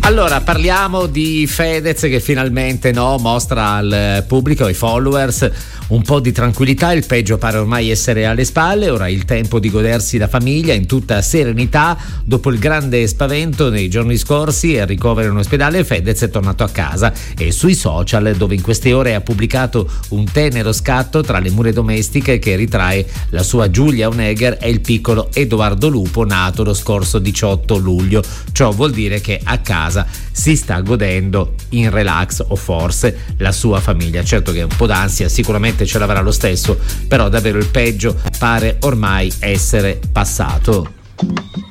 Allora, parliamo di Fedez che finalmente mostra al pubblico, ai followers, un po' di tranquillità. Il peggio pare ormai essere alle spalle, ora è il tempo di godersi la famiglia in tutta serenità. Dopo il grande spavento nei giorni scorsi e il ricovero in ospedale, Fedez è tornato a casa e sui social, dove in queste ore ha pubblicato un tenero scatto tra le mura domestiche che ritrae la sua Giulia Onegger e il piccolo Edoardo Lupo, nato lo scorso 18 luglio. Ciò vuol dire che a casa si sta godendo in relax, o forse la sua famiglia. Certo che un po' d'ansia sicuramente ce l'avrà lo stesso, però davvero il peggio pare ormai essere passato.